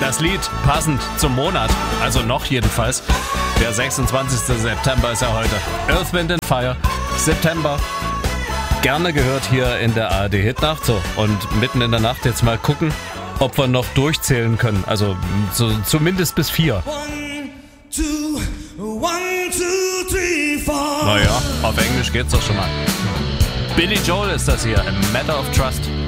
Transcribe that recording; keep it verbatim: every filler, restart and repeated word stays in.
Das Lied passend zum Monat, also noch jedenfalls. Der sechsundzwanzigster September ist ja heute. Earth, Wind and Fire, September. Gerne gehört hier in der A R D-Hitnacht. So, und mitten in der Nacht jetzt mal gucken, ob wir noch durchzählen können. Also so, zumindest bis vier. One, two, one, two, three, four. Naja, auf Englisch geht's doch schon mal. Billy Joel ist das hier, A Matter of Trust.